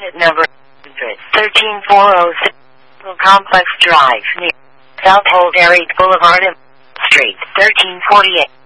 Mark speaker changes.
Speaker 1: unit number 13406, Complex Drive, near South Old Boulevard, Street, 1348.